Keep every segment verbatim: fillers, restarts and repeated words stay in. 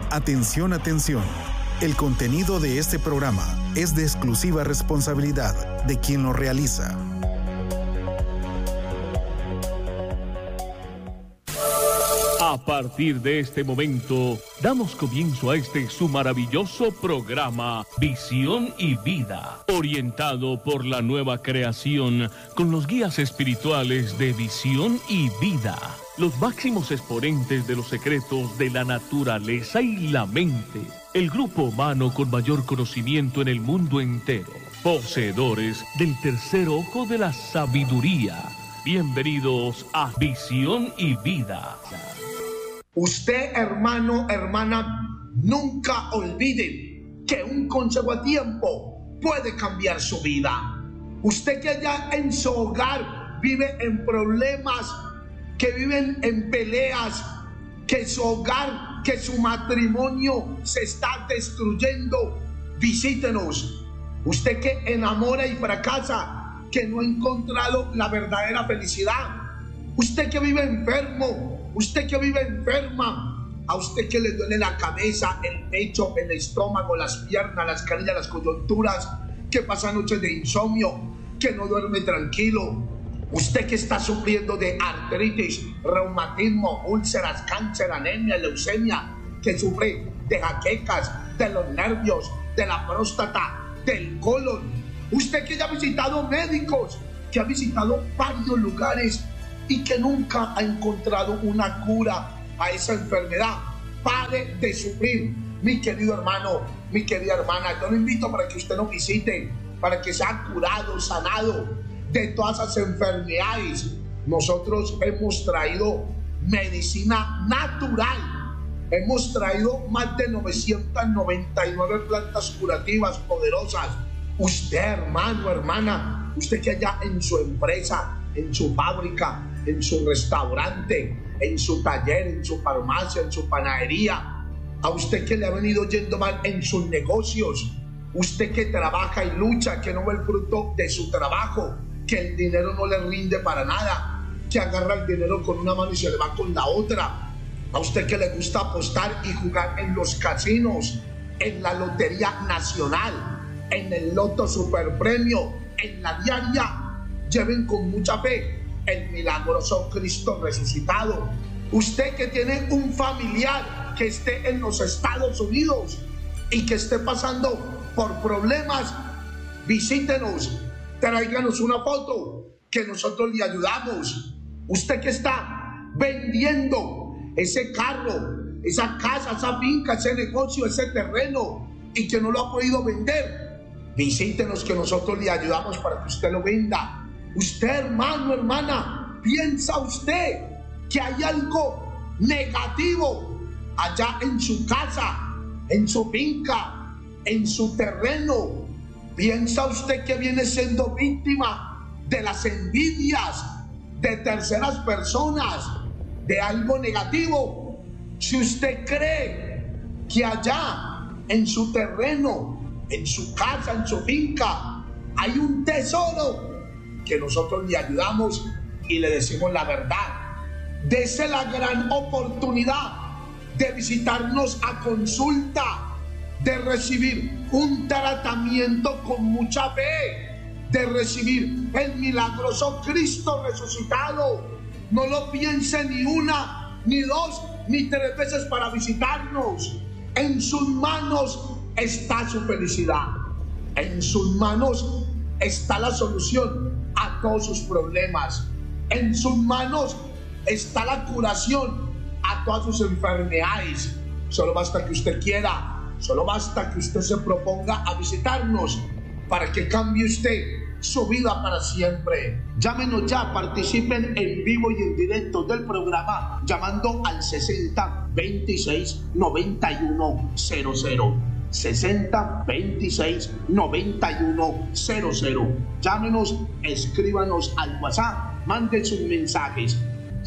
Atención, atención. El contenido de este programa es de exclusiva responsabilidad de quien lo realiza. A partir de este momento, damos comienzo a este su maravilloso programa Visión y Vida, orientado por la nueva creación con los guías espirituales de Visión y Vida, los máximos exponentes de los secretos de la naturaleza y la mente, el grupo humano con mayor conocimiento en el mundo entero, poseedores del tercer ojo de la sabiduría. Bienvenidos a Visión y Vida. Usted, hermano, hermana, nunca olvide que un consejo a tiempo puede cambiar su vida. Usted que allá en su hogar vive en problemas, que viven en peleas, que su hogar, que su matrimonio se está destruyendo, visítenos. Usted que enamora y fracasa, que no ha encontrado la verdadera felicidad. Usted que vive enfermo, usted que vive enferma, a usted que le duele la cabeza, el pecho, el estómago, las piernas, las canillas, las coyunturas, que pasa noches de insomnio, que no duerme tranquilo. Usted que está sufriendo de artritis, reumatismo, úlceras, cáncer, anemia, leucemia, que sufre de jaquecas, de los nervios, de la próstata, del colon. Usted que ya ha visitado médicos, que ha visitado varios lugares y que nunca ha encontrado una cura a esa enfermedad. Pare de sufrir, mi querido hermano, mi querida hermana. Yo lo invito para que usted nos visite, para que sea curado, sanado de todas esas enfermedades. Nosotros hemos traído medicina natural. Hemos traído más de novecientas noventa y nueve plantas curativas poderosas. Usted, hermano, hermana, usted que allá en su empresa, en su fábrica, en su restaurante, en su taller, en su farmacia, en su panadería, a usted que le ha venido yendo mal en sus negocios, usted que trabaja y lucha, que no ve el fruto de su trabajo, que el dinero no le rinde para nada, que agarra el dinero con una mano y se le va con la otra, a usted que le gusta apostar y jugar en los casinos, en la Lotería Nacional, en el Loto Superpremio, en la diaria, lleven con mucha fe el milagroso Cristo resucitado. Usted que tiene un familiar que esté en los Estados Unidos y que esté pasando por problemas, visítenos, tráiganos una foto que nosotros le ayudamos. Usted que está vendiendo ese carro, esa casa, esa finca, ese negocio, ese terreno y que no lo ha podido vender, visítenos que nosotros le ayudamos para que usted lo venda. Usted, hermano, hermana, ¿piensa usted que hay algo negativo allá en su casa, en su finca, en su terreno? ¿Piensa usted que viene siendo víctima de las envidias de terceras personas, de algo negativo? Si usted cree que allá en su terreno, en su casa, en su finca, hay un tesoro, que nosotros le ayudamos y le decimos la verdad. Dese la gran oportunidad de visitarnos a consulta, de recibir un tratamiento con mucha fe, de recibir el milagroso Cristo resucitado. No lo piense ni una, ni dos, ni tres veces para visitarnos. En sus manos está su felicidad. En sus manos está la solución a todos sus problemas. En sus manos está la curación a todas sus enfermedades. Solo basta que usted quiera, solo basta que usted se proponga a visitarnos para que cambie usted su vida para siempre. Llámenos ya, participen en vivo y en directo del programa llamando al sesenta veintiséis noventa y uno cero cero. sesenta veintiséis noventa y uno cero cero. Llámenos, escríbanos al WhatsApp, manden sus mensajes.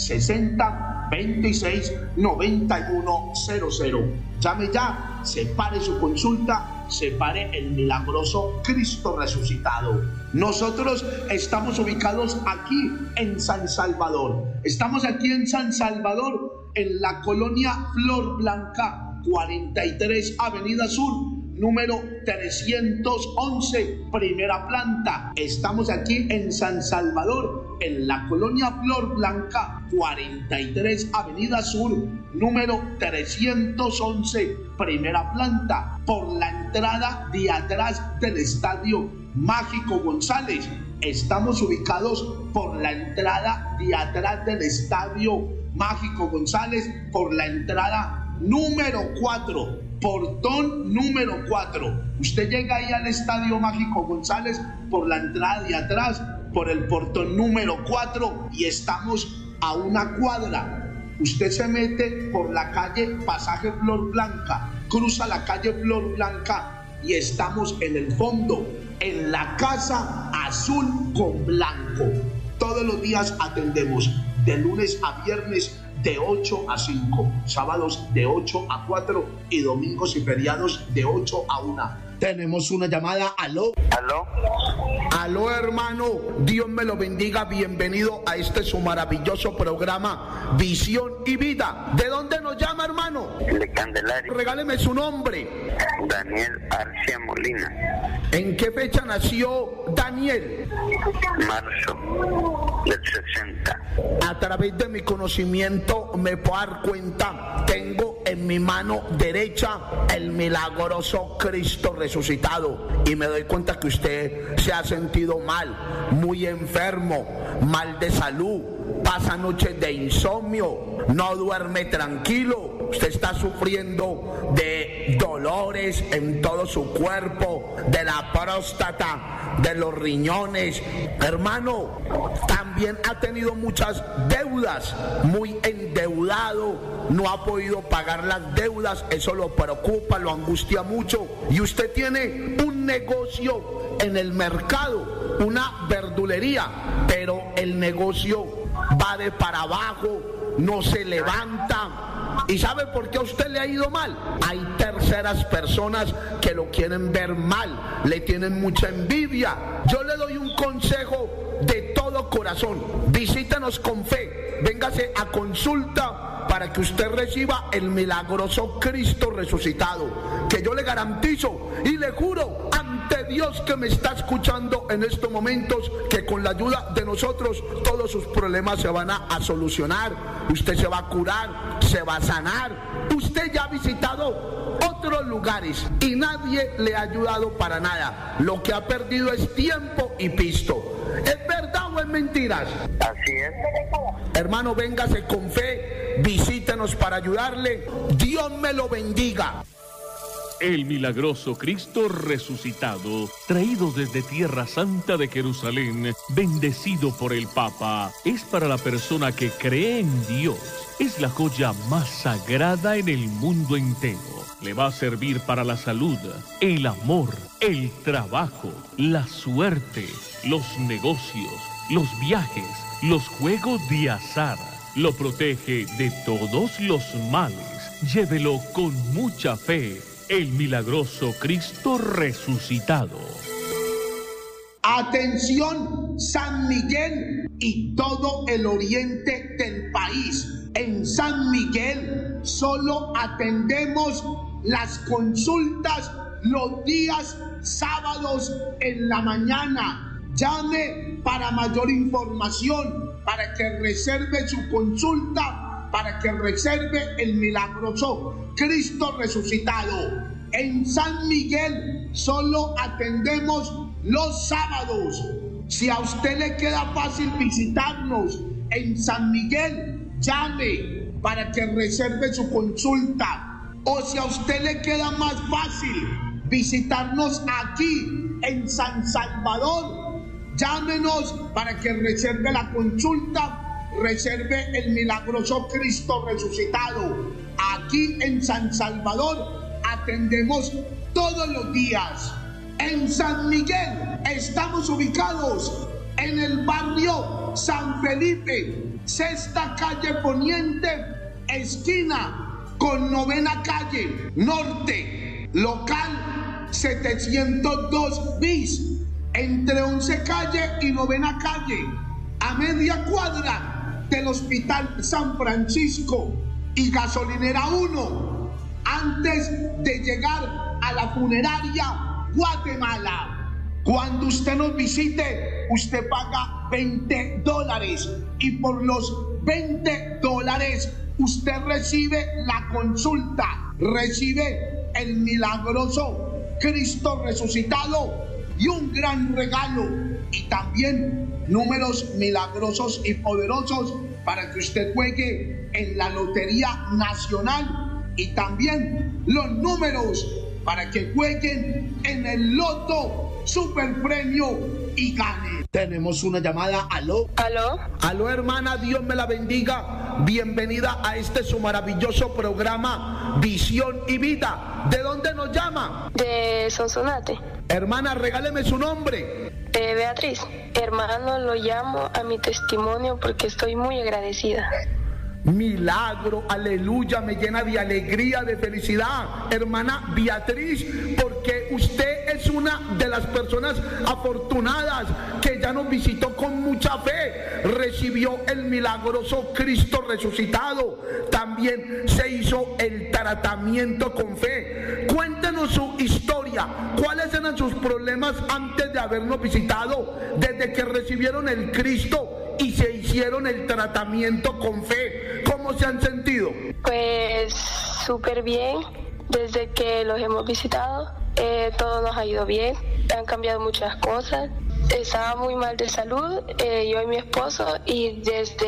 sesenta veintiséis noventa y uno cero cero. Llame ya, separe su consulta, separe el milagroso Cristo resucitado. Nosotros estamos ubicados aquí en San Salvador. Estamos aquí en San Salvador, en la colonia Flor Blanca, cuarenta y tres Avenida Sur, número trescientos once, primera planta. Estamos aquí en San Salvador, en la colonia Flor Blanca, cuarenta y tres Avenida Sur, número trescientos once, primera planta, por la entrada de atrás del Estadio Mágico González. Estamos ubicados por la entrada de atrás del Estadio Mágico González, por la entrada número cuatro, portón número cuatro. Usted llega ahí al Estadio Mágico González por la entrada de atrás, por el portón número cuatro, y estamos a una cuadra. Usted se mete por la calle Pasaje Flor Blanca, cruza la calle Flor Blanca y estamos en el fondo, en la Casa Azul con Blanco. Todos los días atendemos de lunes a viernes de ocho a cinco, sábados de ocho a cuatro y domingos y feriados de ocho a una. Tenemos una llamada. Aló. Aló. Aló, hermano. Dios me lo bendiga. Bienvenido a este su maravilloso programa Visión y Vida. ¿De dónde nos llama, hermano? De Candelaria. Regáleme su nombre. Daniel Arcia Molina. ¿En qué fecha nació Daniel? Marzo del sesenta. A través de mi conocimiento me puedo dar cuenta, tengo en mi mano derecha el milagroso Cristo resucitado, y me doy cuenta que usted se ha sentido mal, muy enfermo, mal de salud, pasa noches de insomnio, no duerme tranquilo, usted está sufriendo de dolores en todo su cuerpo, de la próstata, de los riñones. Hermano, también ha tenido muchas deudas, muy endeudado, no ha podido pagar las deudas, eso lo preocupa, lo angustia mucho, y usted tiene un negocio en el mercado, una verdulería, pero el negocio va de para abajo, no se levanta. ¿Y sabe por qué a usted le ha ido mal? Hay terceras personas que lo quieren ver mal, le tienen mucha envidia. Yo le doy un consejo de todo corazón: visítanos con fe, véngase a consulta para que usted reciba el milagroso Cristo resucitado, que yo le garantizo y le juro ante Dios que me está escuchando en estos momentos, que con la ayuda de nosotros todos sus problemas se van a, a solucionar, usted se va a curar, se va a sanar. Usted ya ha visitado otros lugares y nadie le ha ayudado para nada, lo que ha perdido es tiempo y pisto. ¿Es verdad o es mentiras? Así es. Hermano, véngase con fe, visítenos para ayudarle. Dios me lo bendiga. El milagroso Cristo resucitado, traído desde Tierra Santa de Jerusalén, bendecido por el Papa, es para la persona que cree en Dios. Es la joya más sagrada en el mundo entero. Le va a servir para la salud, el amor, el trabajo, la suerte, los negocios, los viajes, los juegos de azar. Lo protege de todos los males. Llévelo con mucha fe. El milagroso Cristo resucitado. Atención, San Miguel y todo el oriente del país. En San Miguel solo atendemos las consultas los días sábados en la mañana. Llame para mayor información, para que reserve su consulta, para que reserve el milagroso Cristo resucitado. En San Miguel solo atendemos los sábados. Si a usted le queda fácil visitarnos en San Miguel, llame para que reserve su consulta. O si a usted le queda más fácil visitarnos aquí en San Salvador, llámenos para que reserve la consulta, reserve el milagroso Cristo resucitado. Aquí en San Salvador atendemos todos los días. En San Miguel estamos ubicados en el barrio San Felipe, sexta calle poniente, esquina con novena calle norte, local setecientos dos bis, entre once calle y novena calle, a media cuadra del Hospital San Francisco y Gasolinera uno. antes de llegar a la funeraria Guatemala. Cuando usted nos visite, usted paga veinte dólares y por los veinte dólares usted recibe la consulta, recibe el milagroso Cristo resucitado y un gran regalo y también números milagrosos y poderosos para que usted juegue en la Lotería Nacional y también los números para que jueguen en el Loto Super Premio y gane. Tenemos una llamada. ¿Aló? ¿Aló? Aló, hermana, Dios me la bendiga. Bienvenida a este su maravilloso programa Visión y Vida. ¿De dónde nos llama? De Sonsonate. Hermana, regáleme su nombre. De Beatriz. Hermano, lo llamo a mi testimonio porque estoy muy agradecida. Milagro, aleluya, me llena de alegría, de felicidad, hermana Beatriz, porque usted es una de las personas afortunadas que ya nos visitó con mucha fe, recibió el milagroso Cristo resucitado, también se hizo el tratamiento con fe. Cuéntenos su historia, cuáles eran sus problemas antes de habernos visitado, desde que recibieron el Cristo y se hicieron el tratamiento con fe. ¿Cómo se han sentido? Pues súper bien. Desde que los hemos visitado, eh, todo nos ha ido bien. Han cambiado muchas cosas. Estaba muy mal de salud, eh, yo y mi esposo, y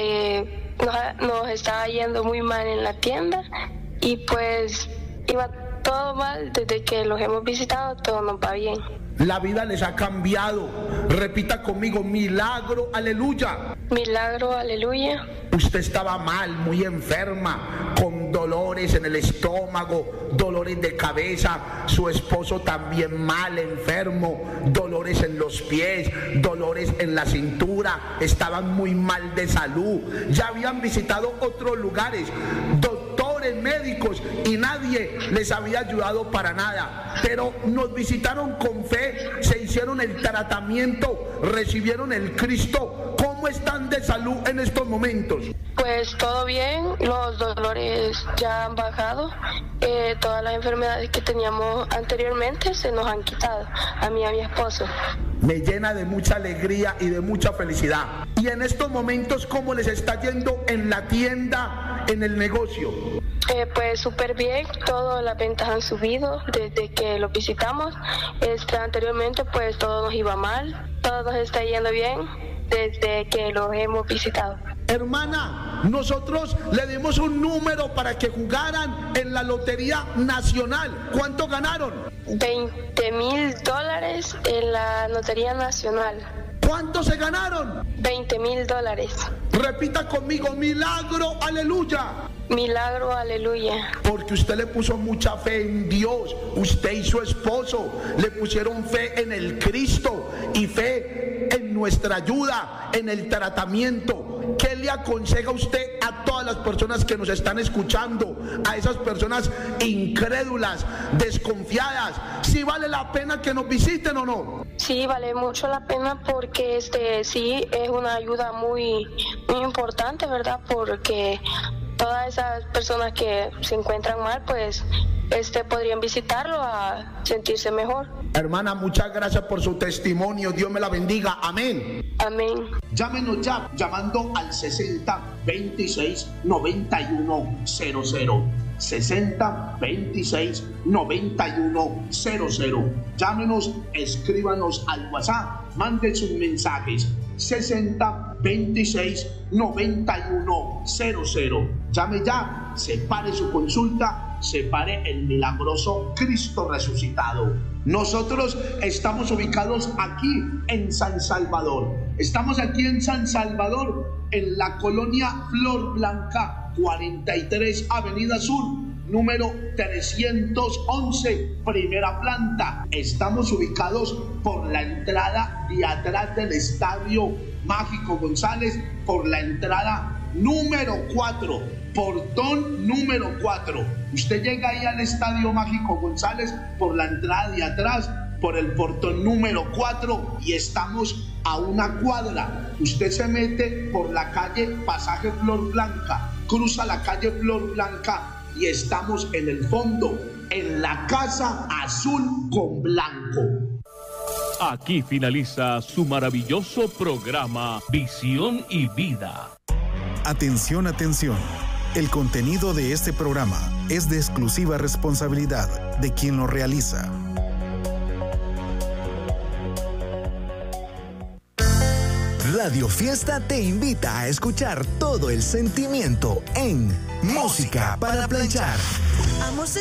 desde nos, nos estaba yendo muy mal en la tienda. Y pues iba todo mal. Desde que los hemos visitado, todo nos va bien. La vida les ha cambiado. Repita conmigo, milagro, aleluya. Milagro, aleluya. Usted estaba mal, muy enferma, con dolores en el estómago, dolores de cabeza. Su esposo también mal, enfermo, dolores en los pies, dolores en la cintura. Estaban muy mal de salud. Ya habían visitado otros lugares, doctores, médicos, y nadie les había ayudado para nada. Pero nos visitaron con fe, se hicieron el tratamiento, recibieron el Cristo. ¿Cómo están de salud en estos momentos? Pues todo bien, los dolores ya han bajado, eh, todas las enfermedades que teníamos anteriormente se nos han quitado, a mí y a mi esposo. Me llena de mucha alegría y de mucha felicidad. Y en estos momentos, ¿cómo les está yendo en la tienda, en el negocio? Eh, pues súper bien, todas las ventas han subido desde que los visitamos. Este, anteriormente pues todo nos iba mal, todo nos está yendo bien desde que los hemos visitado. Hermana, nosotros le dimos un número para que jugaran en la Lotería Nacional. ¿Cuánto ganaron? veinte mil dólares en la Lotería Nacional. ¿Cuánto se ganaron? veinte mil dólares. Repita conmigo, milagro, aleluya. Milagro, aleluya. Porque usted le puso mucha fe en Dios, usted y su esposo le pusieron fe en el Cristo y fe en nuestra ayuda, en el tratamiento. ¿Qué le aconseja usted a todas las personas que nos están escuchando, a esas personas incrédulas, desconfiadas? ¿Si vale la pena que nos visiten o no? Sí, vale mucho la pena porque este sí es una ayuda muy, muy importante, ¿verdad? Porque todas esas personas que se encuentran mal, pues este podrían visitarlo a sentirse mejor. Hermana, muchas gracias por su testimonio. Dios me la bendiga. Amén. Amén. Llámenos ya, llamando al sesenta veintiséis noventa y uno cero cero. sesenta veintiséis noventa y uno cero cero. Llámenos, escríbanos al WhatsApp, manden sus mensajes. sesenta veintiséis noventa y uno cero cero. Llame ya, separe su consulta, separe el milagroso Cristo resucitado. Nosotros estamos ubicados aquí en San Salvador. Estamos aquí en San Salvador, en la colonia Flor Blanca, cuarenta y tres Avenida Sur, número trescientos once, primera planta. Estamos ubicados por la entrada de atrás del Estadio Mágico González, por la entrada número cuatro, portón número cuatro. Usted llega ahí al Estadio Mágico González por la entrada de atrás, por el portón número cuatro, y estamos a una cuadra. Usted se mete por la calle Pasaje Flor Blanca, cruza la calle Flor Blanca y estamos en el fondo, en la casa azul con blanco. Aquí finaliza su maravilloso programa Visión y Vida. Atención, atención. El contenido de este programa es de exclusiva responsabilidad de quien lo realiza. Radio Fiesta te invita a escuchar todo el sentimiento en Música para Planchar. Amo